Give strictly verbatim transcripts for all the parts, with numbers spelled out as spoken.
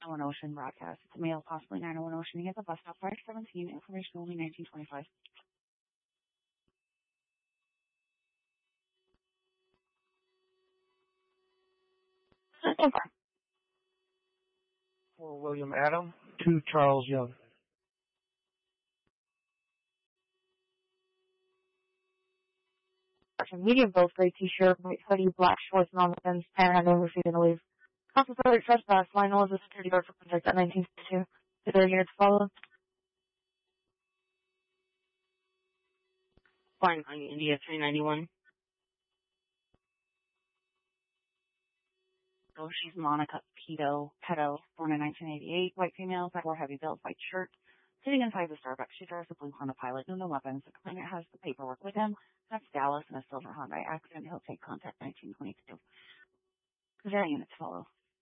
oh one Ocean broadcast. It's a male, possibly nine oh one Ocean. He has a bus stop five seventeen, information only nineteen twenty-five. ten four. For William Adam, to Charles Young. Medium build, gray t-shirt, white hoodie, black shorts, non-weapons, panhandle, refusing to leave. Contemplated trespass, line all of the security guard for contact at nineteen fifty-two. The their units follow. Fine, on India three ninety-one. Oh, she's Monica Pedo, Pedo, born in nineteen eighty-eight, white female, black or heavy build, white shirt. Sitting inside the Starbucks, she drives a blue Honda Pilot, no weapons. The complainant has the paperwork with him. That's Dallas in a silver Honda accident. He'll take contact nineteen twenty-two. Their units follow.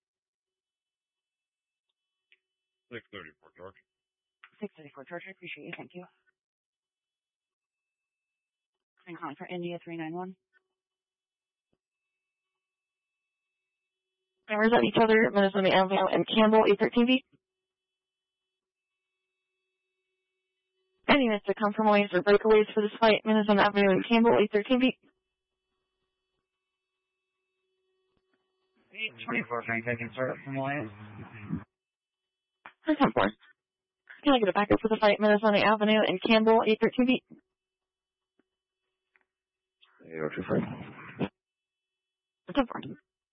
six thirty-four, George. six thirty-four, George. I appreciate you. Thank you. I'm calling for India three nine one. Cameras at each other, Minnesota Avenue and Campbell, eight thirteen B. Any units to compromise or breakaways for this flight, Minnesota Avenue and Campbell, eight thirteen B. eight twenty-four, Frank, I can start from Alliance. ten four. Can I get a backup for the flight, Minnesota Avenue and Campbell, eight thirteen B? eight oh two, Frank. ten four.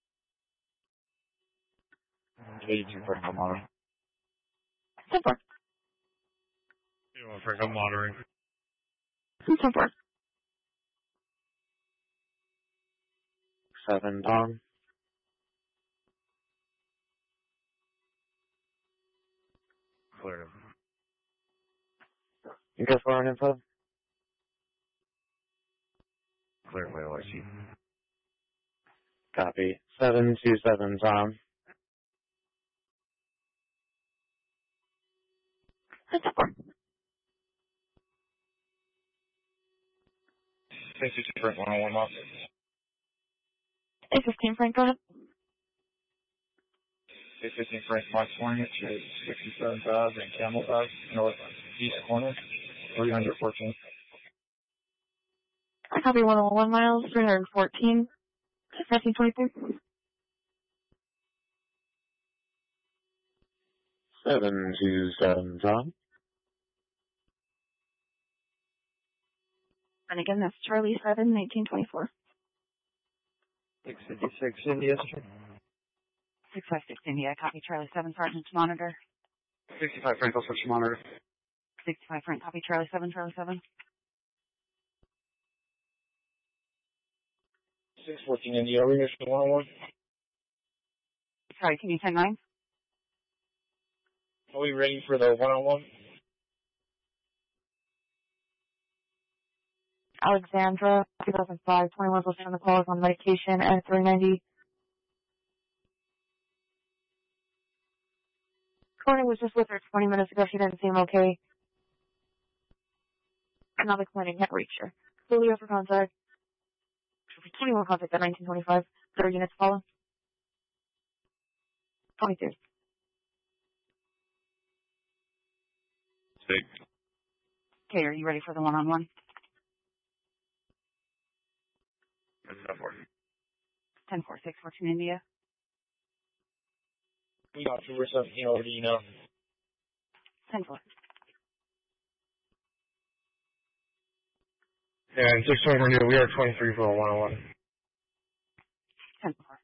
eighty-two, Frank, I'm on. ten four. You want Frank, I'm monitoring. ten four. seven, Tom. Clear. You guys want info? Clear, wait, I see. Copy. seven two seven, Tom. ten four. six two two, Frank, one oh one miles. eight fifteen, Frank, go ahead. eight fifteen, Frank, Mark twenty, sixty-seven thousand, Camel Drive, North East Corner, three fourteen. I copy one oh one miles, three fourteen, nineteen twenty-three. seven two seven, Tom. And again, that's Charlie seven, nineteen twenty-four. six fifty-six, India. six five six, India. Copy Charlie seven, Sergeant to monitor. sixty-five, Frank, I'll switch to monitor. sixty-five, Frank, copy Charlie seven, Charlie seven. six fourteen, India, we missed the one oh one. Sorry, can you send nine? Are we ready for the one oh one? Alexandra, two thousand five, twenty-one percent on the call is on medication and three ninety. Corner was just with her twenty minutes ago. She didn't seem okay. Another clinic can't reach her. Julio for contact. twenty-one contact at nineteen twenty-five. Third units follow. twenty-two. Six. Okay, are you ready for the one-on-one? ten four. ten four, six fourteen, India. We got two or seventeen over to you now. ten four. And six twenty-four, India, we are twenty-three for a one oh one. ten four.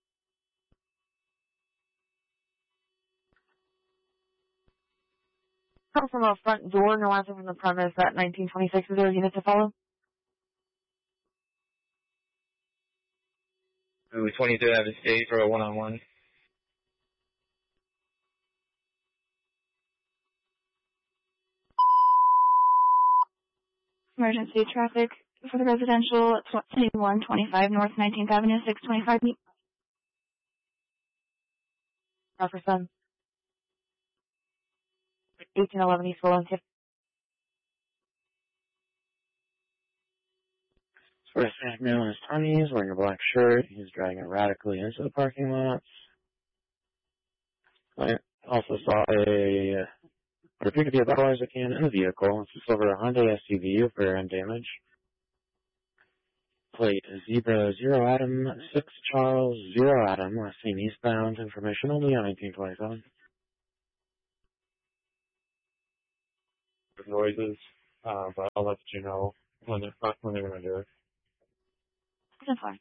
Come from a front door, no answer from the premise at nineteen twenty-six. Is there a unit to follow? Ooh, twenty-two have a stay for a one on one. Emergency traffic for the residential twenty-one twenty-five North nineteenth Avenue, six twenty-five. Offer son. eighteen eleven East William. First male in his twenties, wearing a black shirt. He's dragging erratically into the parking lot. Also saw a, what appeared to be a Budweiser can in the vehicle. It's over a Hyundai S U V with rear end damage. Plate Zebra Zero Adam six Charles Zero Adam, last seen eastbound. Information only on nineteen twenty-seven. Noises, uh, but I'll let you know when they're, when they're going to do it. ten four.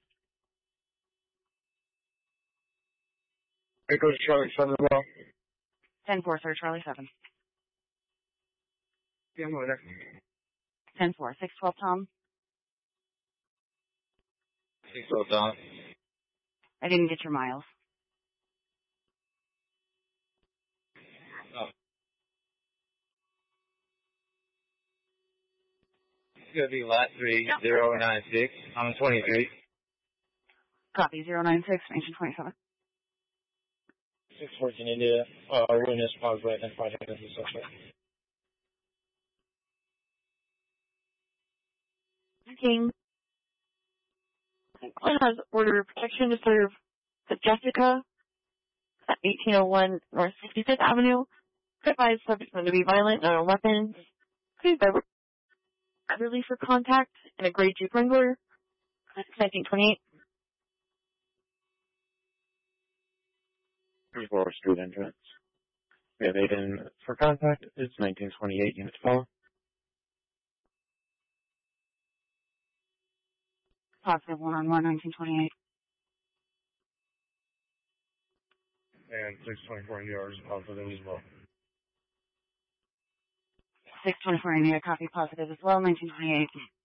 It goes to Charlie seven as well. ten four, sir, Charlie seven. Yeah, I'm over there. ten four, six twelve, Tom. six twelve, Don. I didn't get your miles. Oh. It's going to be lot three zero nine six. I'm twenty-three. Copy, zero nine six, nineteen twenty-seven. six fourteen India. Uh, witness possibly identified as a suspect. King. Client has order of protection to serve the Jessica at eighteen oh one North sixty-fifth Avenue. Advised subject known to be violent, no weapons. Please by relief for contact in a gray Jeep Wrangler. nineteen twenty-eight. Three-four street entrance. We have eight in for contact. It's nineteen twenty-eight, unit twelve. Positive one on one, nineteen twenty-eight. And six twenty-four yards positive as well. six twenty-four India, copy positive as well, nineteen twenty-eight.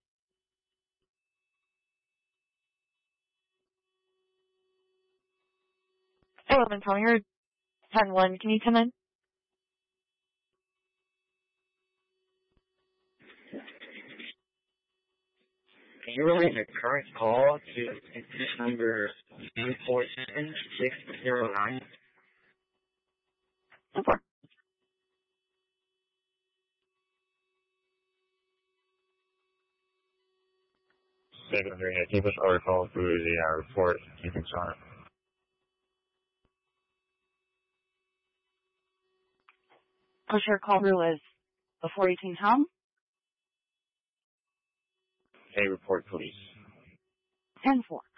Hey, Robin, Tommy, you're ten one. Can you come in? Can you relate the current call to this number nine four seven six zero nine? ten four. seven three eight. Keep us article through the uh, report. You can start. Push your call through as before eighteen, Tom. A report, please. ten four.